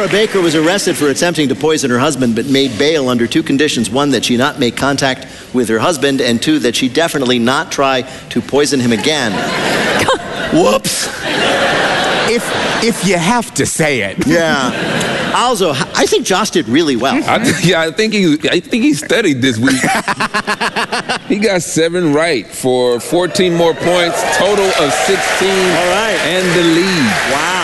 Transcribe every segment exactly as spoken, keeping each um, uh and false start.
Laura Baker was arrested for attempting to poison her husband, but made bail under two conditions. One, that she not make contact with her husband, and two, that she definitely not try to poison him again. Whoops. If if you have to say it. Yeah. Also, I think Josh did really well. I th- yeah, I think he I think he studied this week. He got seven right for fourteen more points, total of sixteen. All right. And the lead.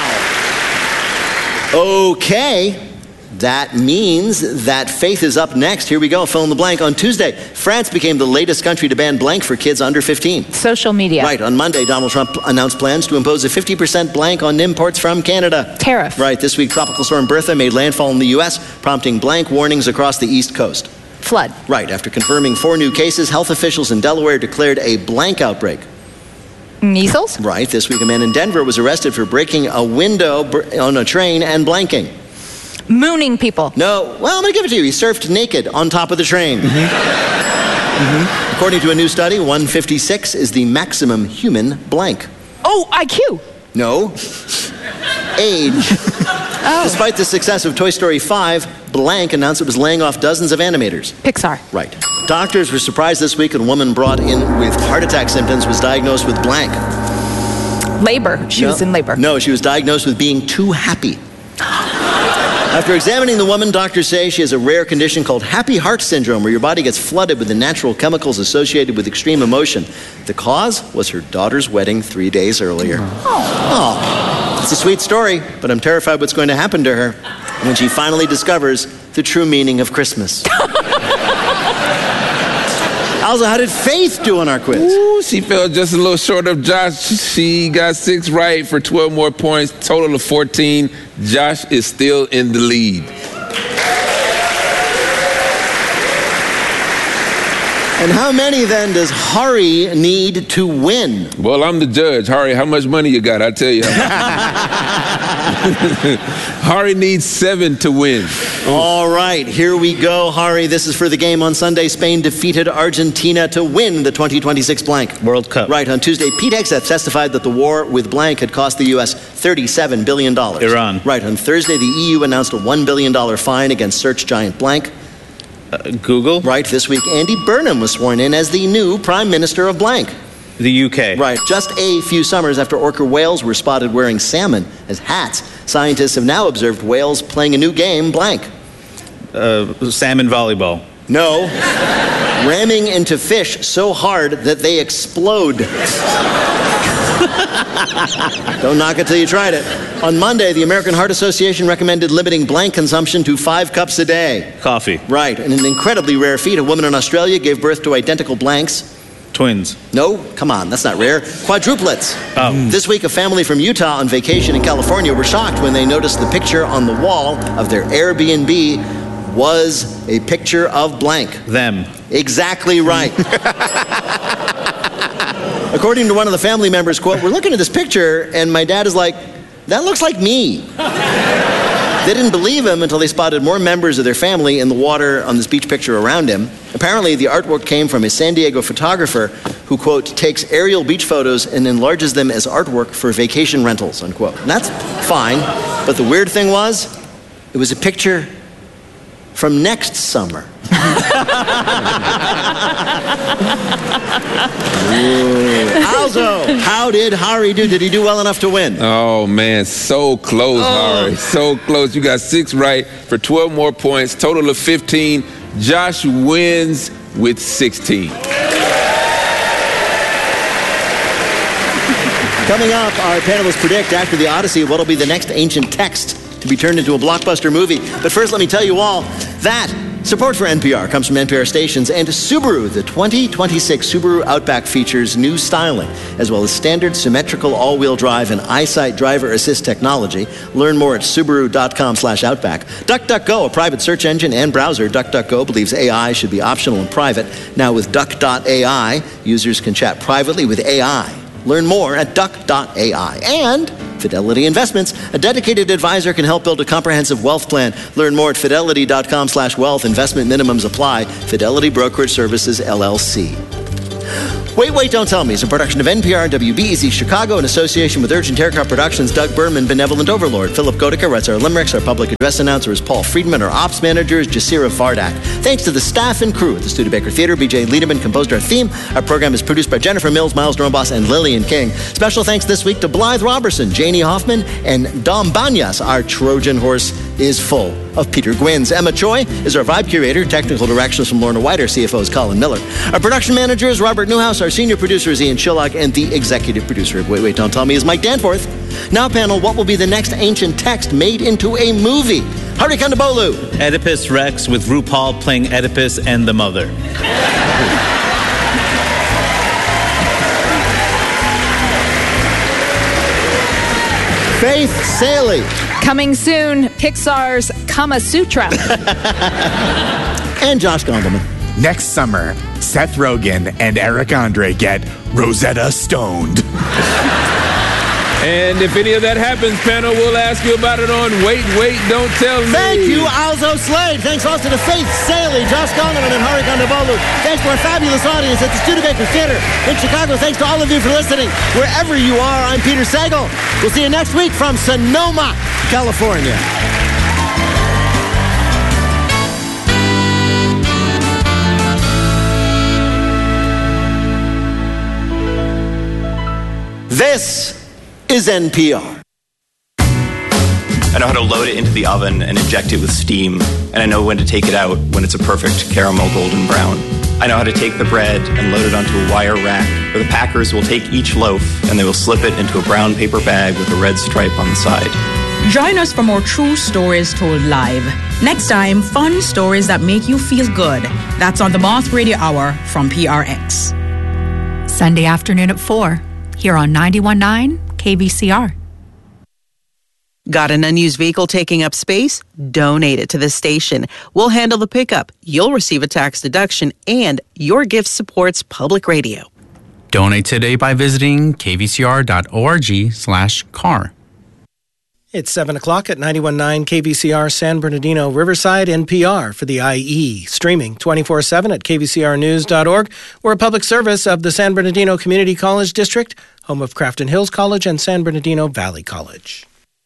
Wow. Okay. That means that Faith is up next. Here we go, fill in the blank. On Tuesday, France became the latest country to ban blank for kids under fifteen. Social media. Right. On Monday, Donald Trump announced plans to impose a fifty percent blank on imports from Canada. Tariff. Right. This week, Tropical Storm Bertha made landfall in the U S, prompting blank warnings across the East Coast. Flood. Right. After confirming four new cases, health officials in Delaware declared a blank outbreak. Measles. Right. This week, a man in Denver was arrested for breaking a window on a train and blanking. Mooning people. No. Well, I'm going to give it to you. He surfed naked on top of the train. Mm-hmm. Mm-hmm. According to a new study, one fifty-six is the maximum human blank. Oh, I Q. No. Age. Oh. Despite the success of Toy Story five, blank announced it was laying off dozens of animators. Pixar. Right. Doctors were surprised this week when a woman brought in with heart attack symptoms was diagnosed with blank. Labor. She no, was in labor. No, she was diagnosed with being too happy. After examining the woman, doctors say she has a rare condition called happy heart syndrome, where your body gets flooded with the natural chemicals associated with extreme emotion. The cause was her daughter's wedding three days earlier. Oh. Oh. It's a sweet story, but I'm terrified what's going to happen to her when she finally discovers the true meaning of Christmas. Also, how did Faith do on our quiz? Ooh, she fell just a little short of Josh. She got six right for twelve more points, total of fourteen. Josh is still in the lead. And how many, then, does Hari need to win? Well, I'm the judge. Hari, how much money you got? I tell you. Hari needs seven to win. All right, here we go, Hari. This is for the game on Sunday. Spain defeated Argentina to win the twenty twenty-six blank World Cup. Right, on Tuesday, Pete Hegseth testified that the war with blank had cost the U S thirty-seven billion dollars. Iran. Right, on Thursday, the E U announced a one billion dollars fine against search giant blank. Uh, Google. Right, this week, Andy Burnham was sworn in as the new Prime Minister of blank. The U K. Right, just a few summers after orca whales were spotted wearing salmon as hats, scientists have now observed whales playing a new game, blank. Uh, salmon volleyball. No. Ramming into fish so hard that they explode. Don't knock it till you tried it. On Monday, the American Heart Association recommended limiting blank consumption to five cups a day. Coffee. Right. In an incredibly rare feat, a woman in Australia gave birth to identical blanks. Twins. No, come on, that's not rare. Quadruplets. Oh. This week, a family from Utah on vacation in California were shocked when they noticed the picture on the wall of their Airbnb was a picture of blank. Them. Exactly right. According to one of the family members, quote, "We're looking at this picture, and my dad is like, that looks like me." They didn't believe him until they spotted more members of their family in the water on this beach picture around him. Apparently, the artwork came from a San Diego photographer who, quote, takes aerial beach photos and enlarges them as artwork for vacation rentals, unquote. And that's fine, but the weird thing was, it was a picture from next summer. Also, how did Hari do? Did he do well enough to win? Oh, man, so close, oh. Hari. So close. You got six right for twelve more points, total of fifteen. Josh wins with sixteen. Coming up, our panelists predict after the Odyssey what'll be the next ancient text to be turned into a blockbuster movie. But first, let me tell you all that support for N P R comes from N P R stations and Subaru. The twenty twenty-six Subaru Outback features new styling, as well as standard symmetrical all-wheel drive and EyeSight driver assist technology. Learn more at Subaru.com slash Outback. DuckDuckGo, a private search engine and browser. DuckDuckGo believes A I should be optional and private. Now with Duck dot A I, users can chat privately with A I. Learn more at Duck dot A I. And Fidelity Investments, a dedicated advisor, can help build a comprehensive wealth plan. Learn more at Fidelity.com slash wealth. Investment minimums apply. Fidelity Brokerage Services, L L C. Wait, Wait, Don't Tell Me is a production of N P R and W B E Z Chicago in association with Urgent Haircut Productions, Doug Berman, Benevolent Overlord. Philip Godica writes our limericks. Our public address announcer is Paul Friedman. Our ops manager is Jasira Fardak. Thanks to the staff and crew at the Studebaker Theater. B J Liederman composed our theme. Our program is produced by Jennifer Mills, Miles Dornbos, and Lillian King. Special thanks this week to Blythe Robertson, Janie Hoffman, and Dom Banyas. Our Trojan horse is full of Peter Gwynns. Emma Choi is our vibe curator. Technical directions from Lorna White. Our C F O is Colin Miller. Our production manager is Robert Newhouse. Our senior producer is Ian Shillock. And the executive producer of Wait, Wait, Don't Tell Me is Mike Danforth. Now, panel, what will be the next ancient text made into a movie? Hari Kondabolu. Oedipus Rex with RuPaul playing Oedipus and the mother. Faith Saley. Coming soon, Pixar's Kama Sutra. And Josh Gondelman. Next summer, Seth Rogen and Eric Andre get Rosetta Stoned. And if any of that happens, panel, we'll ask you about it on Wait, Wait, Don't Tell Me. Thank you, Alzo Slade. Thanks also to Faith Saley, Josh Gondelman, and Hari Kondabolu. Thanks to our fabulous audience at the Studebaker Theater in Chicago. Thanks to all of you for listening. Wherever you are, I'm Peter Sagal. We'll see you next week from Sonoma, California. This is N P R. I know how to load it into the oven and inject it with steam, and I know when to take it out when it's a perfect caramel golden brown. I know how to take the bread and load it onto a wire rack, where the packers will take each loaf and they will slip it into a brown paper bag with a red stripe on the side. Join us for more true stories told live. Next time, fun stories that make you feel good. That's on the Moth Radio Hour from P R X. Sunday afternoon at four, here on ninety-one point nine K V C R. Got an unused vehicle taking up space? Donate it to the station. We'll handle the pickup. You'll receive a tax deduction, and your gift supports public radio. Donate today by visiting kvcr.org slash car. It's seven o'clock at ninety-one point nine K V C R San Bernardino, Riverside, N P R for the I E. Streaming twenty-four seven at k v c r news dot org. We're a public service of the San Bernardino Community College District, home of Crafton Hills College and San Bernardino Valley College.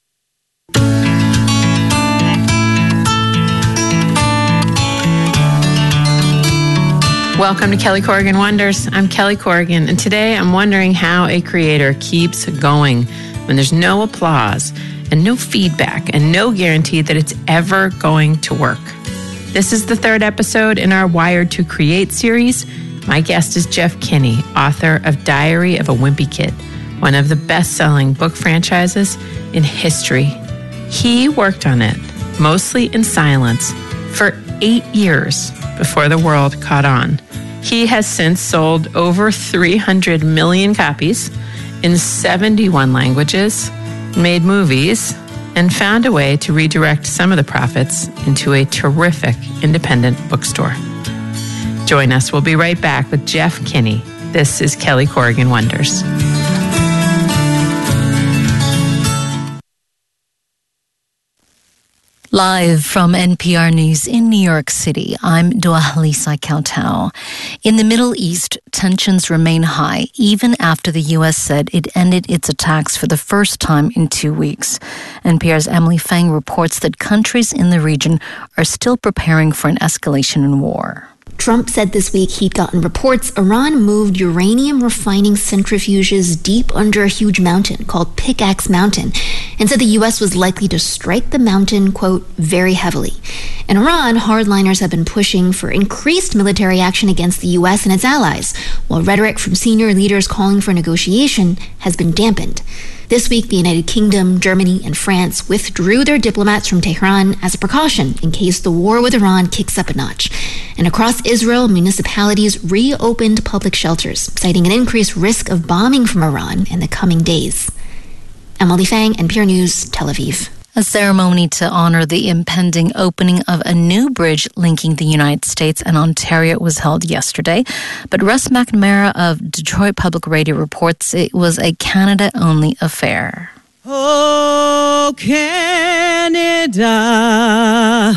Welcome to Kelly Corrigan Wonders. I'm Kelly Corrigan, and today I'm wondering how a creator keeps going when there's no applause and no feedback and no guarantee that it's ever going to work. This is the third episode in our Wired to Create series. My guest is Jeff Kinney, author of Diary of a Wimpy Kid, one of the best-selling book franchises in history. He worked on it, mostly in silence, for eight years before the world caught on. He has since sold over three hundred million copies in seventy-one languages, made movies, and found a way to redirect some of the profits into a terrific independent bookstore. Join us. We'll be right back with Jeff Kinney. This is Kelly Corrigan Wonders. Live from N P R News in New York City, I'm Dua-Halisa Kautau. In the Middle East, tensions remain high, even after the U S said it ended its attacks for the first time in two weeks. N P R's Emily Fang reports that countries in the region are still preparing for an escalation in war. Trump said this week he'd gotten reports Iran moved uranium refining centrifuges deep under a huge mountain called Pickaxe Mountain, and said the U S was likely to strike the mountain, quote, very heavily. In Iran, hardliners have been pushing for increased military action against the U S and its allies, while rhetoric from senior leaders calling for negotiation has been dampened. This week, the United Kingdom, Germany, and France withdrew their diplomats from Tehran as a precaution in case the war with Iran kicks up a notch. And across Israel, municipalities reopened public shelters, citing an increased risk of bombing from Iran in the coming days. Emily Fang, N P R News, Tel Aviv. A ceremony to honor the impending opening of a new bridge linking the United States and Ontario was held yesterday. But Russ McNamara of Detroit Public Radio reports it was a Canada-only affair. Oh, Canada.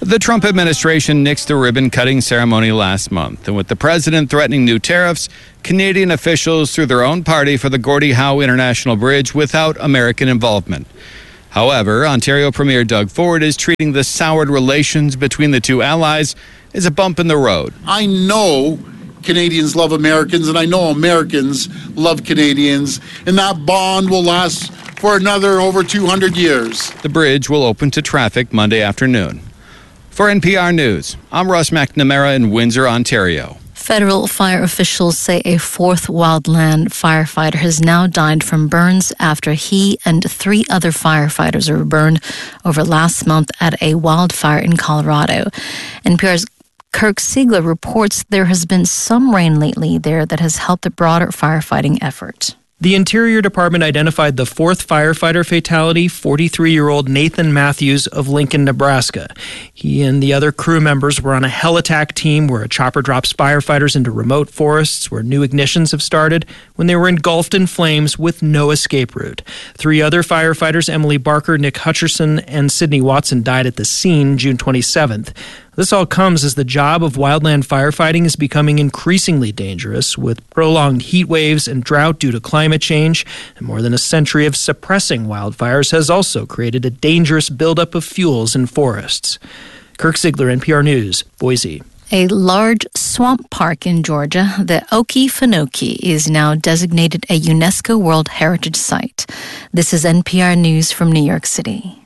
The Trump administration nixed the ribbon-cutting ceremony last month, and with the president threatening new tariffs, Canadian officials threw their own party for the Gordie Howe International Bridge without American involvement. However, Ontario Premier Doug Ford is treating the soured relations between the two allies as a bump in the road. I know Canadians love Americans, and I know Americans love Canadians, and that bond will last for another over two hundred years. The bridge will open to traffic Monday afternoon. For N P R News, I'm Russ McNamara in Windsor, Ontario. Federal fire officials say a fourth wildland firefighter has now died from burns after he and three other firefighters were burned over last month at a wildfire in Colorado. N P R's Kirk Siegler reports there has been some rain lately there that has helped the broader firefighting effort. The Interior Department identified the fourth firefighter fatality, forty-three-year-old Nathan Matthews of Lincoln, Nebraska. He and the other crew members were on a hell attack team where a chopper drops firefighters into remote forests where new ignitions have started when they were engulfed in flames with no escape route. Three other firefighters, Emily Barker, Nick Hutcherson, and Sidney Watson, died at the scene June twenty-seventh. This all comes as the job of wildland firefighting is becoming increasingly dangerous with prolonged heat waves and drought due to climate change, and more than a century of suppressing wildfires has also created a dangerous buildup of fuels in forests. Kirk Siegler, N P R News, Boise. A large swamp park in Georgia, the Okefenokee, is now designated a UNESCO World Heritage Site. This is N P R News from New York City.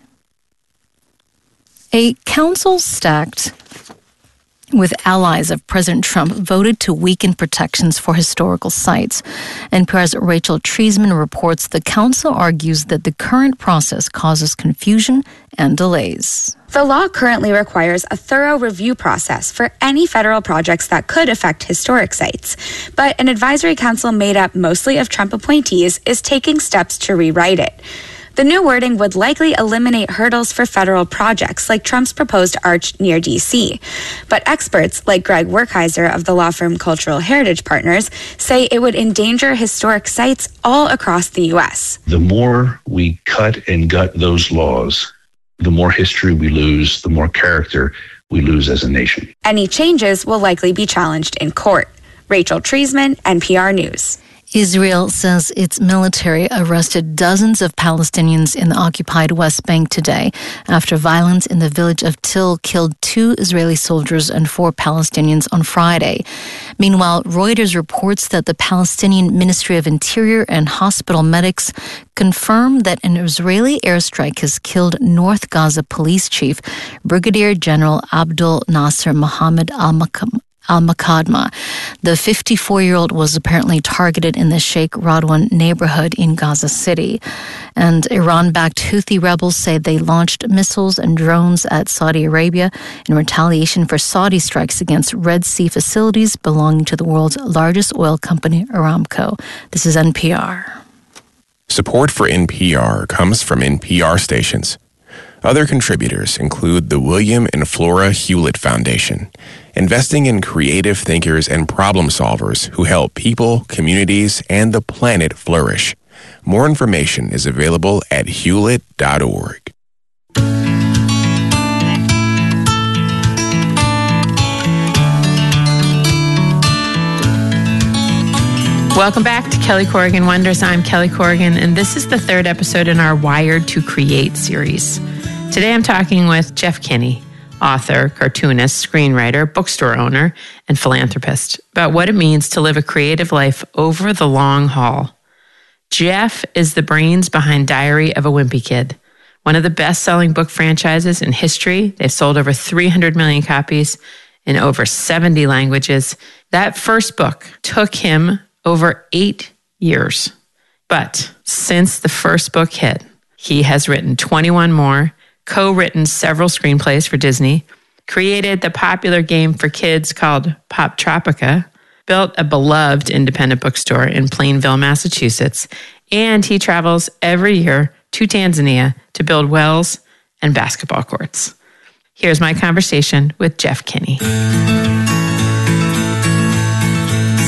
A council stacked with allies of President Trump voted to weaken protections for historical sites. N P R's Rachel Treisman reports the council argues that the current process causes confusion and delays. The law currently requires a thorough review process for any federal projects that could affect historic sites. But an advisory council made up mostly of Trump appointees is taking steps to rewrite it. The new wording would likely eliminate hurdles for federal projects like Trump's proposed arch near D C. But experts like Greg Werkheiser of the law firm Cultural Heritage Partners say it would endanger historic sites all across the U S. The more we cut and gut those laws, the more history we lose, the more character we lose as a nation. Any changes will likely be challenged in court. Rachel Treisman, N P R News. Israel says its military arrested dozens of Palestinians in the occupied West Bank today after violence in the village of Til killed two Israeli soldiers and four Palestinians on Friday. Meanwhile, Reuters reports that the Palestinian Ministry of Interior and hospital medics confirmed that an Israeli airstrike has killed North Gaza police chief Brigadier General Abdul Nasser Mohammed al-Makam. Al-Makadma. The fifty-four-year-old was apparently targeted in the Sheikh Radwan neighborhood in Gaza City. And Iran-backed Houthi rebels say they launched missiles and drones at Saudi Arabia in retaliation for Saudi strikes against Red Sea facilities belonging to the world's largest oil company, Aramco. This is N P R. Support for N P R comes from N P R stations. Other contributors include the William and Flora Hewlett Foundation, investing in creative thinkers and problem solvers who help people, communities, and the planet flourish. More information is available at hewlett dot org. Welcome back to Kelly Corrigan Wonders. I'm Kelly Corrigan, and this is the third episode in our Wired to Create series. Today I'm talking with Jeff Kinney, author, cartoonist, screenwriter, bookstore owner, and philanthropist, about what it means to live a creative life over the long haul. Jeff is the brains behind Diary of a Wimpy Kid, one of the best-selling book franchises in history. They've sold over three hundred million copies in over seventy languages. That first book took him over eight years. But since the first book hit, he has written twenty-one more, co-written several screenplays for Disney, created the popular game for kids called Pop Tropica, built a beloved independent bookstore in Plainville, Massachusetts, and he travels every year to Tanzania to build wells and basketball courts. Here's my conversation with Jeff Kinney. So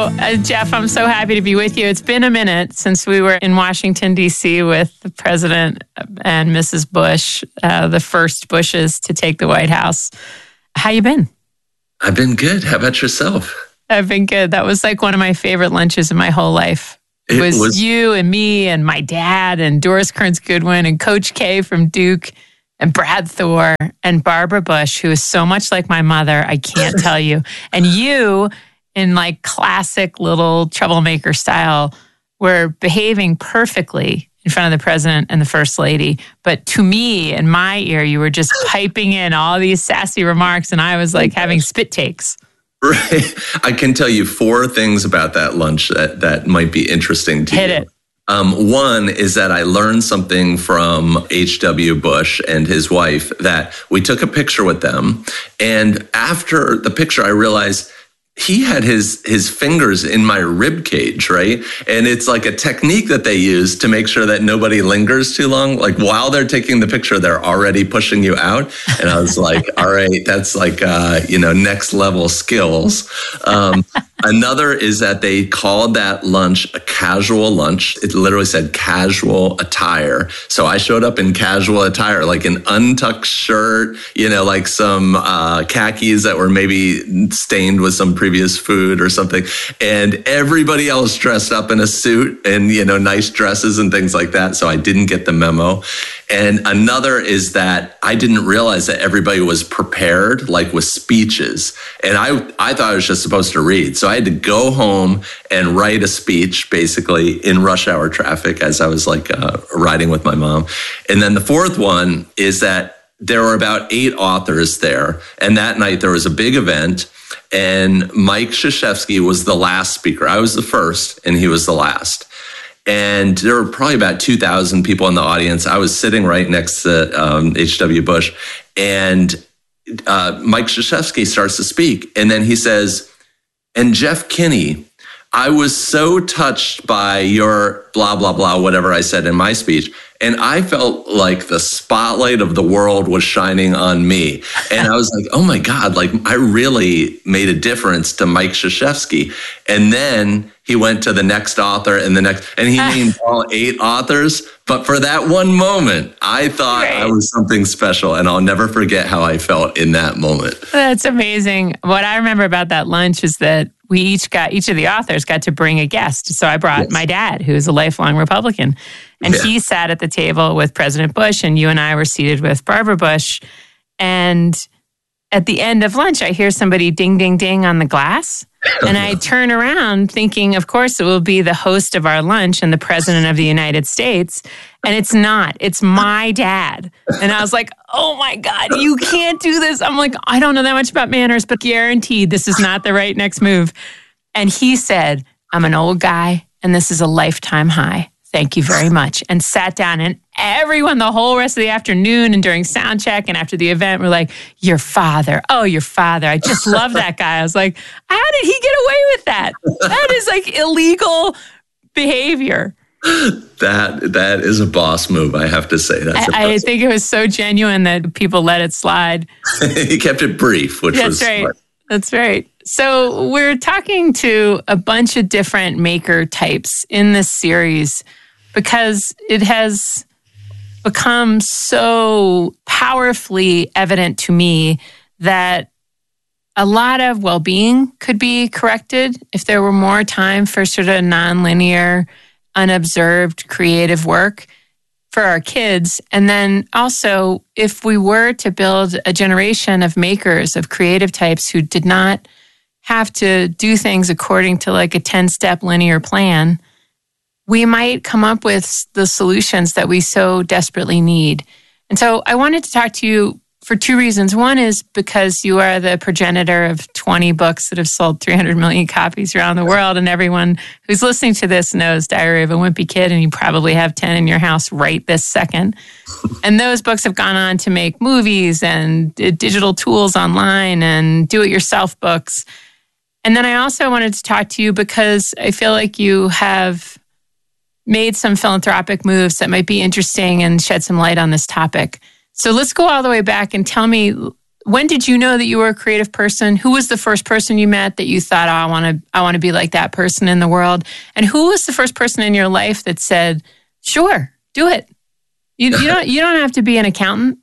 uh, Jeff, I'm so happy to be with you. It's been a minute since we were in Washington, D C with the President and Missus Bush, uh, the first Bushes to take the White House. How you been? I've been good. How about yourself? I've been good. That was like one of my favorite lunches in my whole life. It, it was, was you and me and my dad and Doris Kearns Goodwin and Coach K from Duke and Brad Thor and Barbara Bush, who is so much like my mother, I can't tell you. And you, in like classic little troublemaker style, were behaving perfectly in front of the president and the first lady. But to me, in my ear, you were just piping in all these sassy remarks, and I was like having spit takes. Right. I can tell you four things about that lunch that, that might be interesting to Hit you. it. Um, one is that I learned something from H W Bush and his wife, that we took a picture with them. And after the picture, I realized he had his his fingers in my rib cage, right? And it's like a technique that they use to make sure that nobody lingers too long. Like while they're taking the picture, they're already pushing you out. And I was like, all right, that's like, uh, you know, next level skills. Um, another is that they called that lunch a casual lunch. It literally said casual attire. So I showed up in casual attire, like an untucked shirt, you know, like some uh, khakis that were maybe stained with some previous food or something. And everybody else dressed up in a suit and, you know, nice dresses and things like that. So I didn't get the memo. And another is that I didn't realize that everybody was prepared, like with speeches. And I, I thought I was just supposed to read. So I had to go home and write a speech, basically in rush hour traffic as I was like uh, riding with my mom. And then the fourth one is that there were about eight authors there. And that night there was a big event. And Mike Krzyzewski was the last speaker. I was the first, and he was the last. And there were probably about two thousand people in the audience. I was sitting right next to um, H W Bush. And uh, Mike Krzyzewski starts to speak. And then he says, and Jeff Kinney, I was so touched by your blah, blah, blah, whatever I said in my speech. And I felt like the spotlight of the world was shining on me. And I was like, oh my God, like I really made a difference to Mike Krzyzewski. And then he went to the next author and the next, and he named all eight authors. But for that one moment, I thought right. I was something special. And I'll never forget how I felt in that moment. That's amazing. What I remember about that lunch is that we each got, each of the authors got to bring a guest. So I brought yes. my dad, who's a lifelong Republican. And yeah. he sat at the table with President Bush, and you and I were seated with Barbara Bush. And at the end of lunch, I hear somebody ding, ding, ding on the glass. And I turn around thinking, of course, it will be the host of our lunch and the President of the United States. And it's not. It's my dad. And I was like, oh my God, you can't do this. I'm like, I don't know that much about manners, but guaranteed this is not the right next move. And he said, I'm an old guy, and this is a lifetime high. Thank you very much. And sat down, and everyone the whole rest of the afternoon and during sound check and after the event were like, your father. Oh, your father. I just love that guy. I was like, how did he get away with that? That is like illegal behavior. That that is a boss move, I have to say. That's I, I think it was so genuine that people let it slide. He kept it brief, which That's was right. smart. That's right. So we're talking to a bunch of different maker types in this series because it has become so powerfully evident to me that a lot of well-being could be corrected if there were more time for sort of nonlinear, unobserved creative work for our kids. And then also, if we were to build a generation of makers, of creative types who did not have to do things according to like a ten-step linear plan, we might come up with the solutions that we so desperately need. And so I wanted to talk to you for two reasons. One is because you are the progenitor of twenty books that have sold three hundred million copies around the world, and everyone who's listening to this knows Diary of a Wimpy Kid, and you probably have ten in your house right this second. And those books have gone on to make movies and digital tools online and do-it-yourself books. And then I also wanted to talk to you because I feel like you have made some philanthropic moves that might be interesting and shed some light on this topic. So let's go all the way back and tell me When did you know that you were a creative person? Who was the first person you met that you thought, oh, I want to I want to be like that person in the world? And who was the first person in your life that said, sure, do it? You, you don't you don't have to be an accountant.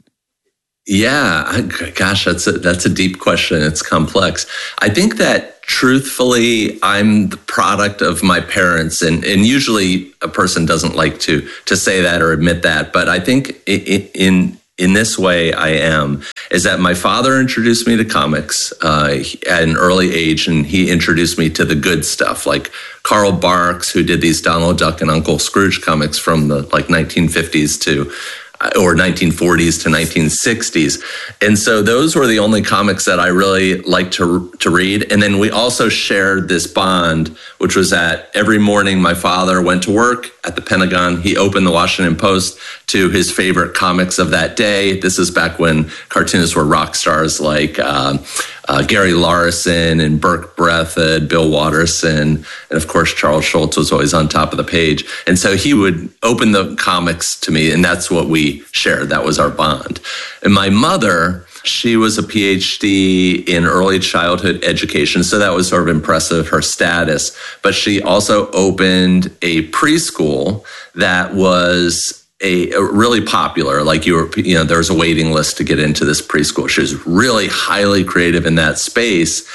Yeah, gosh, that's a, that's a deep question. It's complex. I think that truthfully, I'm the product of my parents, and, and usually a person doesn't like to to say that or admit that. But I think in in, in this way, I am is that my father introduced me to comics uh, at an early age, and he introduced me to the good stuff, like Carl Barks, who did these Donald Duck and Uncle Scrooge comics from the like nineteen fifties to. Or nineteen forties to nineteen sixties. And so those were the only comics that I really liked to to read. And then we also shared this bond, which was that every morning my father went to work at the Pentagon. He opened the Washington Post to his favorite comics of that day. This is back when cartoonists were rock stars like uh, uh, Gary Larson and Burke Breathed, Bill Watterson, and of course Charles Schultz was always on top of the page. And so he would open the comics to me, and that's what we shared. That was our bond. And my mother, she was a P H D in early childhood education, so that was sort of impressive, her status. But she also opened a preschool that was a, a really popular, like you were, you know, there was a waiting list to get into this preschool. She was really highly creative in that space.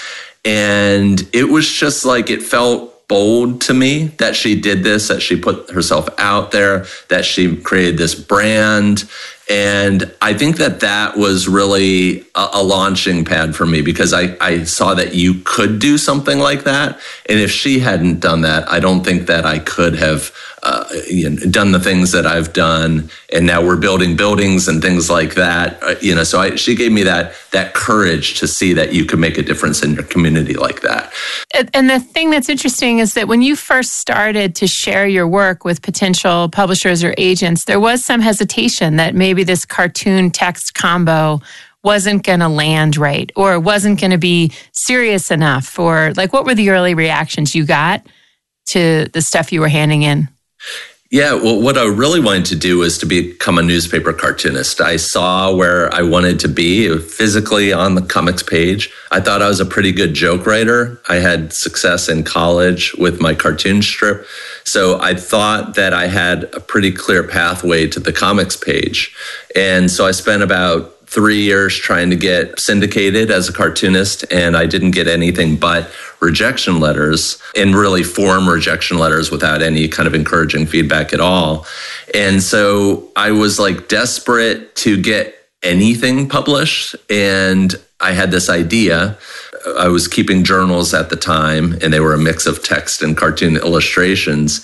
And it was just like, it felt bold to me that she did this, that she put herself out there, that she created this brand. And I think that that was really a, a launching pad for me, because I, I saw that you could do something like that. And if she hadn't done that, I don't think that I could have uh, you know, done the things that I've done. And now we're building buildings and things like that. Uh, you know, so I, she gave me that that courage to see that you could make a difference in your community like that. And the thing that's interesting is that when you first started to share your work with potential publishers or agents, there was some hesitation that maybe this cartoon text combo wasn't going to land right, or wasn't going to be serious enough, or like, what were the early reactions you got to the stuff you were handing in? Yeah, well, what I really wanted to do was to become a newspaper cartoonist. I saw where I wanted to be physically on the comics page. I thought I was a pretty good joke writer. I had success in college with my cartoon strip. So I thought that I had a pretty clear pathway to the comics page. And so I spent about three years trying to get syndicated as a cartoonist, and I didn't get anything but rejection letters, and really form rejection letters without any kind of encouraging feedback at all. And so I was like desperate to get anything published, and I had this idea. I was keeping journals at the time, and they were a mix of text and cartoon illustrations.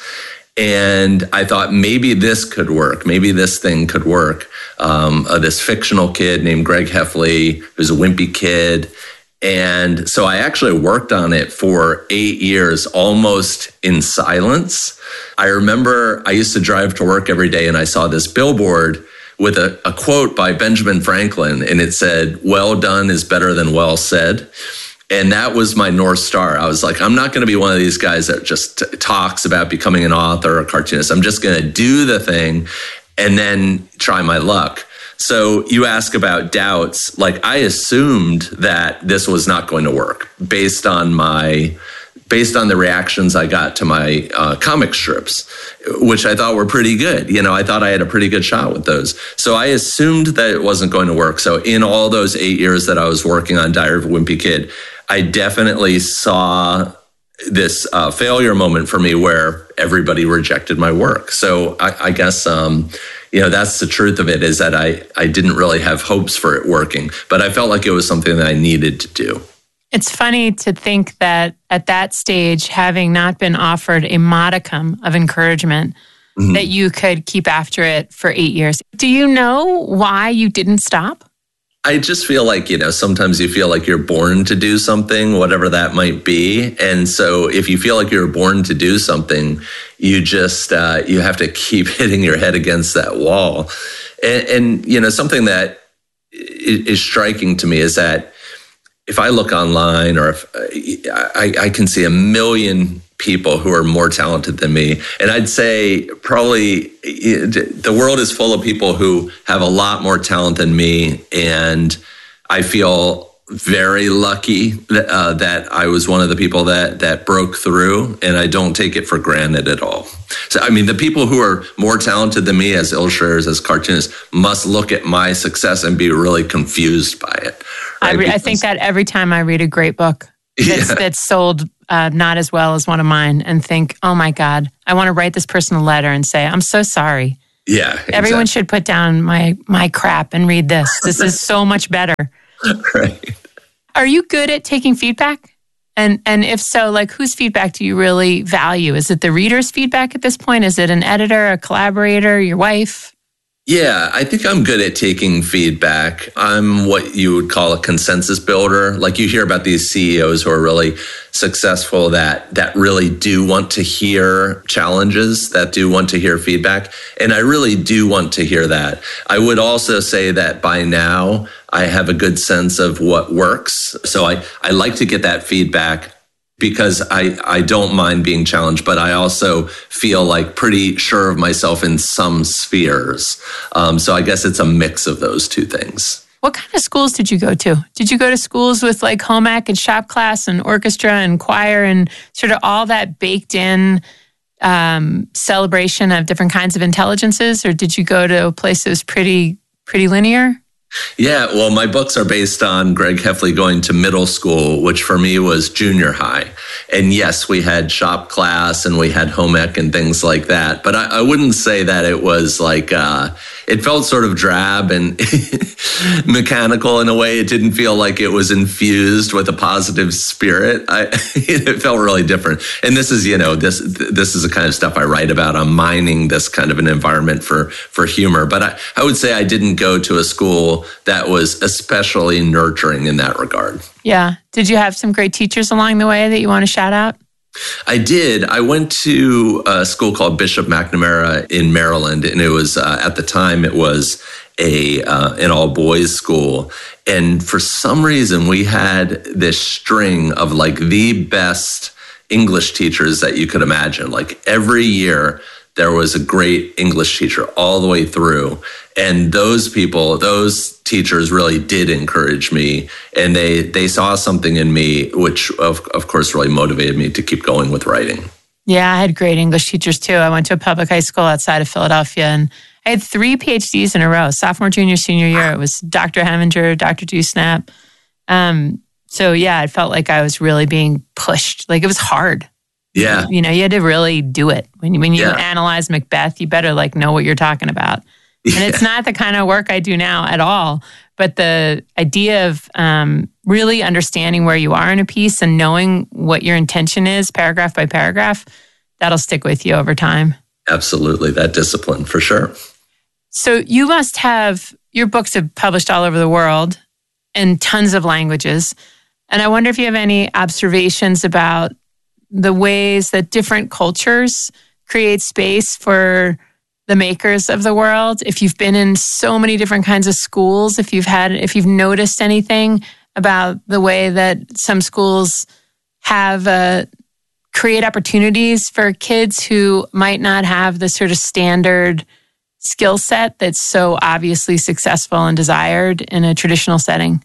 And I thought maybe this could work. Maybe this thing could work. Um, uh, this fictional kid named Greg Heffley, who's a wimpy kid. And so I actually worked on it for eight years, almost in silence. I remember I used to drive to work every day, and I saw this billboard with a, a quote by Benjamin Franklin, and it said, "Well done is better than well said." And that was my North Star. I was like, I'm not going to be one of these guys that just t- talks about becoming an author or a cartoonist. I'm just going to do the thing and then try my luck. So you ask about doubts. Like, I assumed that this was not going to work based on my, based on the reactions I got to my uh, comic strips, which I thought were pretty good. You know, I thought I had a pretty good shot with those. So I assumed that it wasn't going to work. So in all those eight years that I was working on Diary of a Wimpy Kid, I definitely saw this uh, failure moment for me where everybody rejected my work. So I, I guess, um, you know, that's the truth of it, is that I, I didn't really have hopes for it working, but I felt like it was something that I needed to do. It's funny to think that at that stage, having not been offered a modicum of encouragement, mm-hmm. that you could keep after it for eight years. Do you know why you didn't stop? I just feel like, you know, sometimes you feel like you're born to do something, whatever that might be. And so if you feel like you're born to do something, you just, uh, you have to keep hitting your head against that wall. And, and you know, something that is striking to me is that if I look online, or if I, I can see a million people who are more talented than me. And I'd say probably the world is full of people who have a lot more talent than me. And I feel very lucky that, uh, that I was one of the people that that broke through, and I don't take it for granted at all. So, I mean, the people who are more talented than me as illustrators, as cartoonists, must look at my success and be really confused by it. Right? I, re- I think that every time I read a great book that's, yeah. that's sold uh, not as well as one of mine, and think, oh my God, I want to write this person a letter and say, I'm so sorry. Yeah, exactly. Everyone should put down my my crap and read this. This is so much better. Right. Are you good at taking feedback? And and if so, like, whose feedback do you really value? Is it the reader's feedback at this point? Is it an editor, a collaborator, your wife? Yeah, I think I'm good at taking feedback. I'm what you would call a consensus builder. Like, you hear about these C E Os who are really successful that that really do want to hear challenges, that do want to hear feedback. And I really do want to hear that. I would also say that by now I have a good sense of what works. So I, I like to get that feedback, because I, I don't mind being challenged, but I also feel like pretty sure of myself in some spheres. Um, so I guess it's a mix of those two things. What kind of schools did you go to? Did you go to schools with like home ec and shop class and orchestra and choir and sort of all that baked in um, celebration of different kinds of intelligences? Or did you go to a place that was pretty, pretty linear? Yeah, well, my books are based on Greg Heffley going to middle school, which for me was junior high. And yes, we had shop class and we had home ec and things like that. But I, I wouldn't say that it was like, uh, it felt sort of drab and mechanical in a way. It didn't feel like it was infused with a positive spirit. I, it felt really different. And this is, you know, this this is the kind of stuff I write about. I'm mining this kind of an environment for, for humor. But I, I would say I didn't go to a school that was especially nurturing in that regard. Yeah. Did you have some great teachers along the way that you want to shout out? I did. I went to a school called Bishop McNamara in Maryland, and it was, uh, at the time, it was a uh, an all-boys school. And for some reason, we had this string of like the best English teachers that you could imagine. Like every year, there was a great English teacher all the way through. And those people, those teachers really did encourage me. And they they saw something in me, which of, of course really motivated me to keep going with writing. Yeah, I had great English teachers too. I went to a public high school outside of Philadelphia, and I had three P H Ds in a row. Sophomore, junior, senior year, it was Doctor Heminger, Doctor Dewsnap. Um, so yeah, it felt like I was really being pushed. Like it was hard. Yeah. You know, you had to really do it. When you, when you yeah. analyze Macbeth, you better like know what you're talking about. And yeah. it's not the kind of work I do now at all. But the idea of um, really understanding where you are in a piece and knowing what your intention is, paragraph by paragraph, that'll stick with you over time. Absolutely. That discipline, for sure. So you must have, your books have published all over the world in tons of languages. And I wonder if you have any observations about the ways that different cultures create space for the makers of the world. If you've been in so many different kinds of schools, if you've had, if you've noticed anything about the way that some schools have uh, create opportunities for kids who might not have the sort of standard skill set that's so obviously successful and desired in a traditional setting.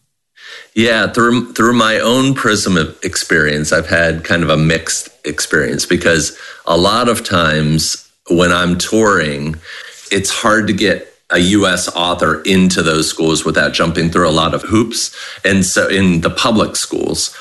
Yeah, through through my own prism of experience, I've had kind of a mixed experience, because a lot of times when I'm touring, it's hard to get a U S author into those schools without jumping through a lot of hoops. And so in the public schools,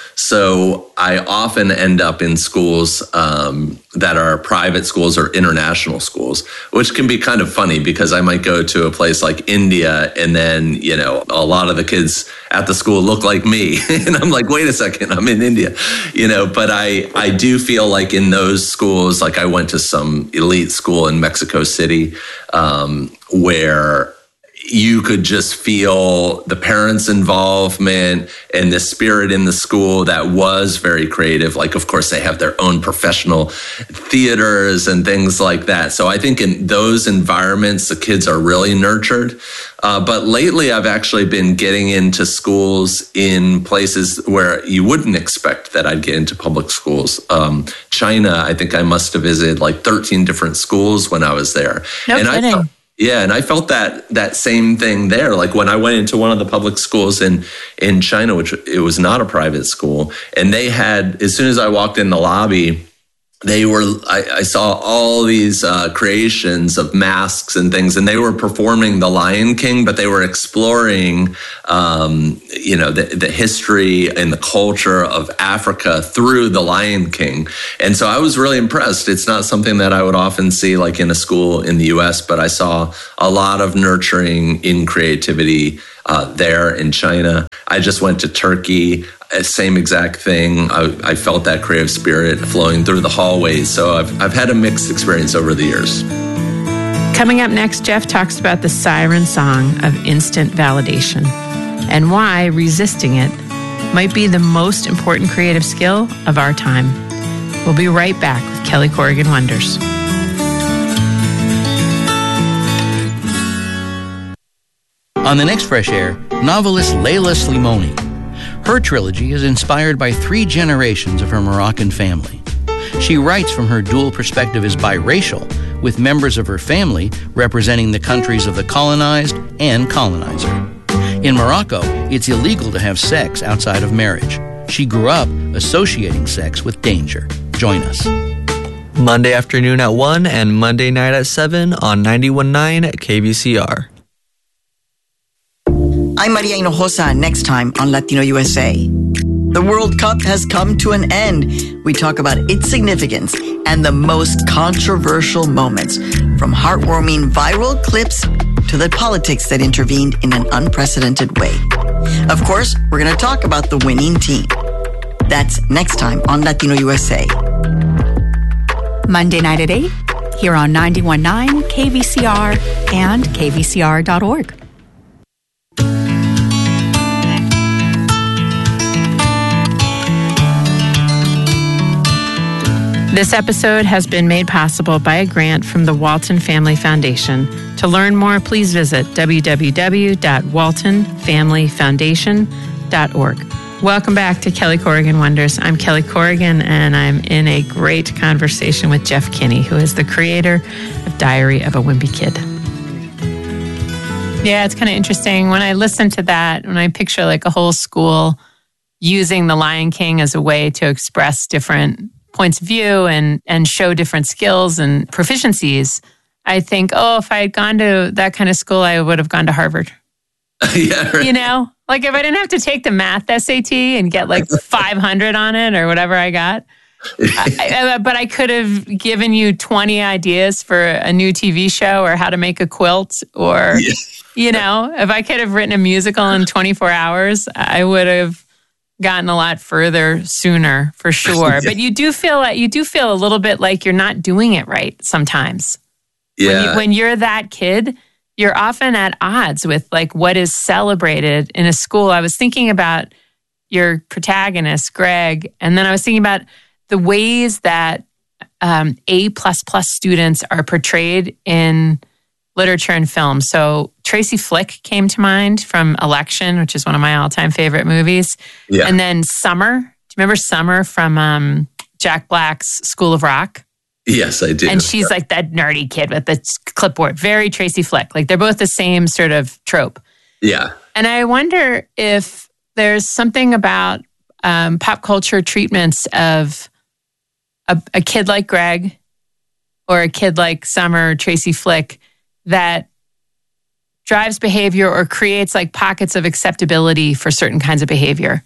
so I often end up in schools um, that are private schools or international schools, which can be kind of funny, because I might go to a place like India and then, you know, a lot of the kids at the school look like me. And I'm like, wait a second, I'm in India, you know, but I, I do feel like in those schools, like I went to some elite school in Mexico City, um, where you could just feel the parents' involvement and the spirit in the school that was very creative. Like, of course, they have their own professional theaters and things like that. So I think in those environments, the kids are really nurtured. Uh, but lately, I've actually been getting into schools in places where you wouldn't expect that I'd get into public schools. Um, China, I think I must have visited like thirteen different schools when I was there. No and kidding. I thought, Yeah, and I felt that that same thing there. Like when I went into one of the public schools in in China, which it was not a private school, and they had, as soon as I walked in the lobby, they were, I, I saw all these uh, creations of masks and things, and they were performing The Lion King, but they were exploring, um, you know, the, the history and the culture of Africa through The Lion King. And so I was really impressed. It's not something that I would often see like in a school in the U S, but I saw a lot of nurturing in creativity uh, there in China. I just went to Turkey. Same exact thing. I, I felt that creative spirit flowing through the hallways. So I've, I've had a mixed experience over the years. Coming up next, Jeff talks about the siren song of instant validation and why resisting it might be the most important creative skill of our time. We'll be right back with Kelly Corrigan Wonders. On the next Fresh Air, novelist Leila Slimoni. Her trilogy is inspired by three generations of her Moroccan family. She writes from her dual perspective as biracial, with members of her family representing the countries of the colonized and colonizer. In Morocco, it's illegal to have sex outside of marriage. She grew up associating sex with danger. Join us. Monday afternoon at one and Monday night at seven on ninety-one point nine K V C R. I'm Maria Hinojosa, next time on Latino U S A. The World Cup has come to an end. We talk about its significance and the most controversial moments, from heartwarming viral clips to the politics that intervened in an unprecedented way. Of course, we're going to talk about the winning team. That's next time on Latino U S A. Monday night at eight, here on ninety-one point nine K V C R and K V C R dot org. This episode has been made possible by a grant from the Walton Family Foundation. To learn more, please visit w w w dot walton family foundation dot org. Welcome back to Kelly Corrigan Wonders. I'm Kelly Corrigan, and I'm in a great conversation with Jeff Kinney, who is the creator of Diary of a Wimpy Kid. Yeah, it's kind of interesting. When I listen to that, when I picture like a whole school using The Lion King as a way to express different points of view and and show different skills and proficiencies, I think, oh, if I had gone to that kind of school, I would have gone to Harvard. Yeah, right. You know, like if I didn't have to take the math S A T and get like five hundred on it or whatever I got, I, I, but I could have given you twenty ideas for a new T V show or how to make a quilt, or, yeah. you know, if I could have written a musical in twenty-four hours, I would have gotten a lot further sooner, for sure. Yeah. But you do feel like you do feel a little bit like you're not doing it right sometimes. Yeah. When, you, when you're that kid, you're often at odds with like what is celebrated in a school. I was thinking about your protagonist, Greg, and then I was thinking about the ways that um, A plus plus students are portrayed in literature and film. So Tracy Flick came to mind from Election, which is one of my all-time favorite movies. Yeah. And then Summer. Do you remember Summer from um, Jack Black's School of Rock? Yes, I do. And she's like that nerdy kid with the clipboard. Very Tracy Flick. Like they're both the same sort of trope. Yeah. And I wonder if there's something about um, pop culture treatments of a, a kid like Greg or a kid like Summer or Tracy Flick that drives behavior or creates like pockets of acceptability for certain kinds of behavior.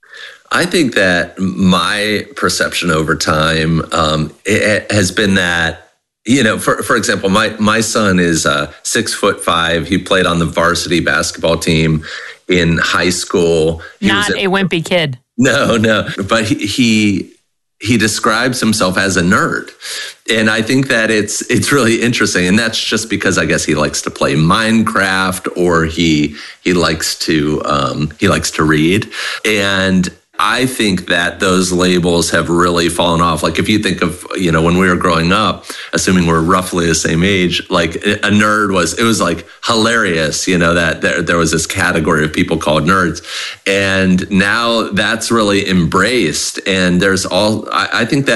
I think that my perception over time um, it has been that, you know, for for example, my my son is uh, six foot five. He played on the varsity basketball team in high school. He Not was a wimpy kid. No, no, but he, he he describes himself as a nerd, and I think that it's it's really interesting, and that's just because I guess he likes to play Minecraft or he he likes to um, he likes to read, and I think that those labels have really fallen off. Like if you think of, you know, when we were growing up, assuming we're roughly the same age, like a nerd was, it was like hilarious, you know, that there, there was this category of people called nerds. And now that's really embraced. And there's all, I, I think that